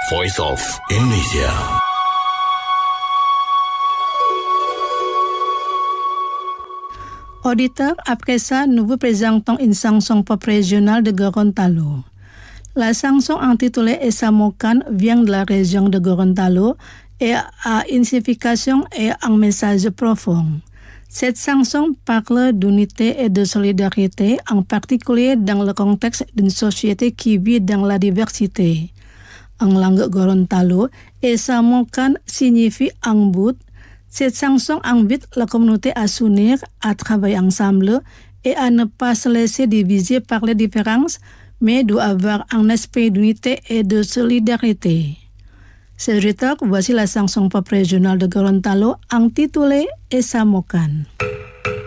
Voice of Indonesia. Auditeur, après ça, nous vous présentons une chanson pop régionale de Gorontalo. La chanson intitulée Esamokan vient de la région de Gorontalo et a une signification et un message profond. Cette chanson parle d'unité et de solidarité, en particulier dans le contexte d'une société qui vit dans la diversité. En langue Gorontalo, Esamokan signifie en but. Cette chanson invite la communauté à s'unir, à travailler ensemble et à ne pas se laisser diviser par les différences, mais doit avoir un esprit d'unité et de solidarité. C'est voici la chanson pop régionale de Gorontalo intitulée Esamokan.